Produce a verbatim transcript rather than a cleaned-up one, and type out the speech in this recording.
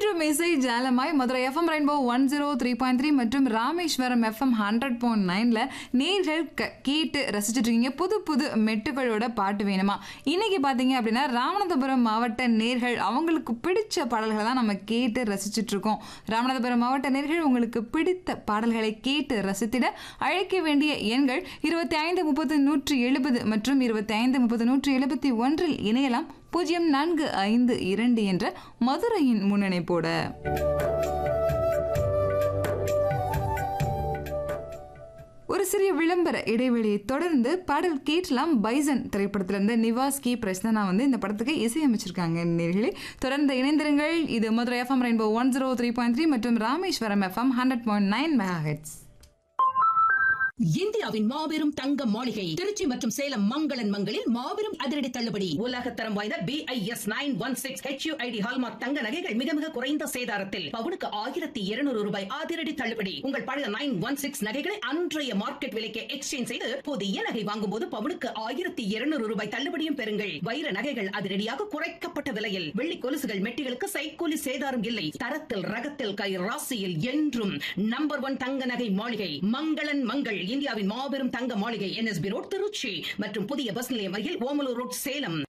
என்றும் இசை ஜாலமாய் Madurai FM rainbow one zero three point three மற்றும் ராமேஸ்வரம் எஃப்எம் ஹண்ட்ரட் பாயிண்ட் நைன்ல நேர்கள் கேட்டு ரசிச்சுட்டு இருக்கீங்க. புது புது மெட்டுகளோட பாட்டு வேணுமா? இன்னைக்கு பார்த்தீங்க அப்படின்னா ராமநாதபுரம் மாவட்ட நேர்கள் அவங்களுக்கு பிடிச்ச பாடல்களை தான் நம்ம கேட்டு ரசிச்சுட்டு இருக்கோம். ராமநாதபுரம் மாவட்ட நேர்கள் உங்களுக்கு பிடித்த பாடல்களை கேட்டு ரசித்திட அழைக்க வேண்டிய எண்கள் இருபத்தி ஐந்து முப்பது நூற்றி எழுபது மற்றும் இருபத்தி ஐந்து முப்பது நூற்றி எழுபத்தி ஒன்றில் இணையலாம். பூஜ்ஜியம் நான்கு ஐந்து இரண்டு என்ற மதுரையின் முன்னணிப்போட ஒரு சிறிய விளம்பர இடைவெளியை தொடர்ந்து பாடல் கேட்கலாம். பைசன் திரைப்படத்திலிருந்து நிவாஸ் கி பிரஸ்னா வந்து இந்த படத்துக்கு இசையமைச்சிருக்காங்க. நேர்களே தொடர்ந்து இணைந்திருங்கள். இது Madurai FM rainbow one zero three point three மற்றும் Rameswaram FM hundred point nine megahertz. இந்தியாவின் மாபெரும் தங்க மாளிகை திருச்சி மற்றும் சேலம் மங்களன் மங்களில் மாபெரும் அதிரடி தள்ளுபடி. உலகத்தரம் வாய்ந்த B I S nine one six H you I D hallmark தங்க நகைகள் மிக மிக குறைந்த சேதாரத்தில் பவுனுக்கு ஆயிரத்தி இருநூறு ரூபாய் அதிரடி தள்ளுபடி. உங்கள் பழைய நைன் ஒன் சிக்ஸ் நகைகளை அன்றைய மார்க்கெட் விலைக்கு எக்ஸ்சேஞ்ச் செய்து புதிய நகை வாங்கும் போது பவுனுக்கு ஆயிரத்தி இருநூறு ரூபாய் தள்ளுபடியும் பெறுங்கள். வைர நகைகள் அதிரடியாக குறைக்கப்பட்ட விலையில். வெள்ளி கொலுசுகள் மெட்டிகளுக்கு சைக்கூலி சேதாரம் இல்லை. தரத்தில் ரகத்தில் கை ராசியில் என்றும் நம்பர் ஒன் தங்க நகை மாளிகை மங்களன் மங்கள். இந்தியாவின் மாபெரும் தங்க மாளிகை N S B road Trichy மற்றும் புதிய பஸ் நிலையம் அருகில் ஓமலூர் ரோட் சேலம்.